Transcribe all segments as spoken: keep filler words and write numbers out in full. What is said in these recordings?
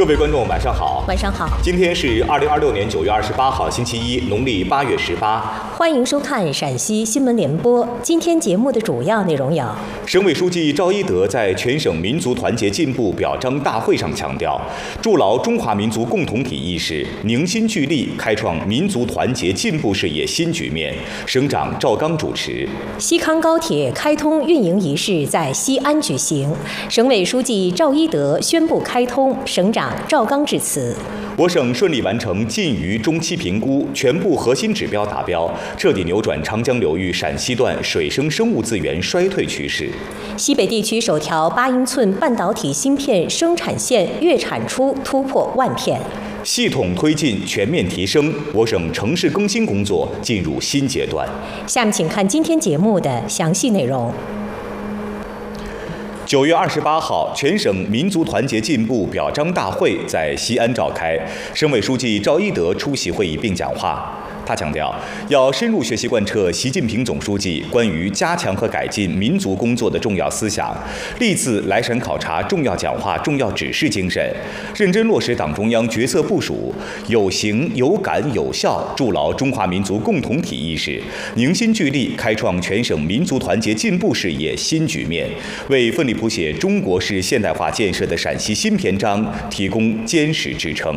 各位观众，晚上好。 晚上好。 今天是二零二六年九月二十八号，星期一，农历八月十八。 欢迎收看陕西新闻联播。今天节目的主要内容有： 省委书记赵一德在全省民族团结进步表彰大会上强调，筑牢中华民族共同体意识，凝心聚力，开创民族团结进步事业新局面。省长赵刚主持。 西康高铁开通运营仪式在西安举行，省委书记赵一德宣布开通，省长赵刚致辞。 我省顺利完成晋渝中期评估，全部核心指标达标，彻底扭转长江流域陕西段水生生物资源衰退趋势。 西北地区首条八英寸半导体芯片生产线月产出突破万片。 系统推进全面提升，我省城市更新工作进入新阶段。 下面请看今天节目的详细内容。 九月二十八号，全省民族团结进步表彰大会在西安召开，省委书记赵一德出席会议并讲话。他强调，要深入学习贯彻习近平总书记关于加强和改进民族工作的重要思想，立字来陕考察重要讲话、重要指示精神，认真落实党中央决策部署，有形、有感、有效，筑牢中华民族共同体意识，凝心聚力，开创全省民族团结进步事业新局面，为奋力谱写中国式现代化建设的陕西新篇章提供坚实支撑。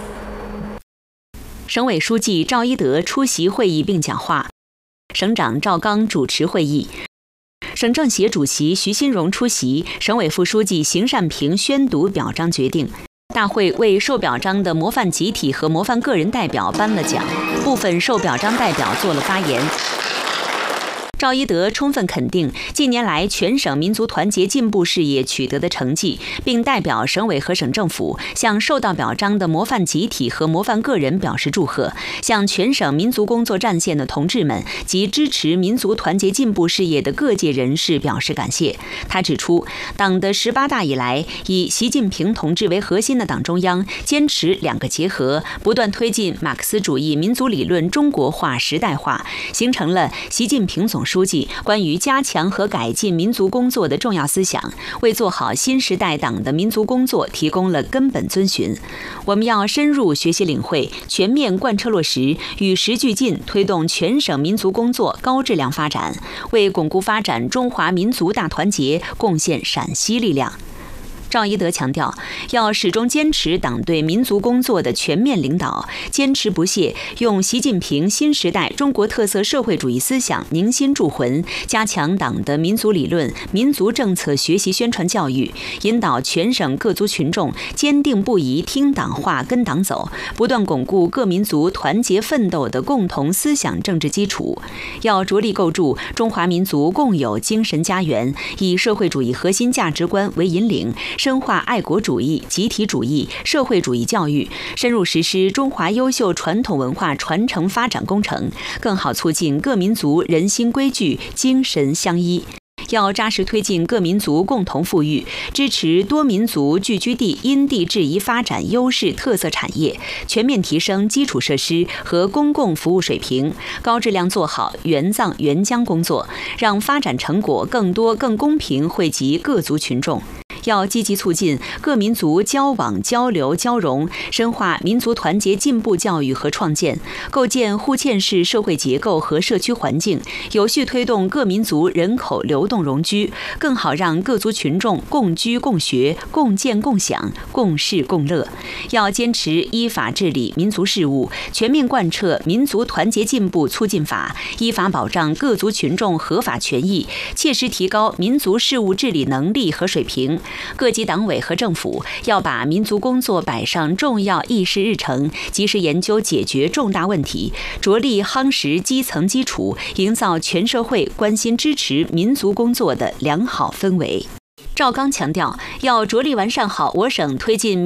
省委书记赵一德出席会议并讲话，省长赵刚主持会议，省政协主席徐新荣出席，省委副书记邢善平宣读表彰决定。大会为受表彰的模范集体和模范个人代表颁了奖，部分受表彰代表做了发言。赵一德充分肯定近年来全省民族团结进步事业取得的成绩，并代表省委和省政府向受到表彰的模范集体和模范个人表示祝贺，向全省民族工作战线的同志们及支持民族团结进步事业的各界人士表示感谢。他指出，党的十八大以来，以习近平同志为核心的党中央坚持两个结合，不断推进马克思主义民族理论中国化时代化，形成了习近平总书记关于加强和改进民族工作的重要思想，为做好新时代党的民族工作提供了根本遵循。我们要深入学习领会，全面贯彻落实，与时俱进，推动全省民族工作高质量发展，为巩固发展中华民族大团结贡献陕西力量。赵一德强调，要始终坚持党对民族工作的全面领导，坚持不懈用习近平新时代中国特色社会主义思想凝心铸魂，加强党的民族理论、民族政策学习宣传教育，引导全省各族群众坚定不移听党话、跟党走，不断巩固各民族团结奋斗的共同思想政治基础。要着力构筑中华民族共有精神家园，以社会主义核心价值观为引领，深化爱国主义、集体主义、社会主义教育，深入实施中华优秀传统文化传承发展工程，更好促进各民族人心归聚、精神相依。要扎实推进各民族共同富裕，支持多民族聚居地因地制宜发展优势特色产业，全面提升基础设施和公共服务水平，高质量做好援藏援疆工作，让发展成果更多更公平惠及各族群众。要积极促进各民族交往、交流、交融，深化民族团结进步教育和创建，构建互嵌式社会结构和社区环境，有序推动各民族人口流动融居，更好让各族群众共居共学、共建共享、共事共乐。要坚持依法治理民族事务，全面贯彻民族团结进步促进法，依法保障各族群众合法权益，切实提高民族事务治理能力和水平。各级党委和政府要把民族工作摆上重要议事日程，及时研究解决重大问题，着力夯实基层基础，营造全社会关心支持民族工作的良好氛围。赵刚强调，要着力完善好我省推进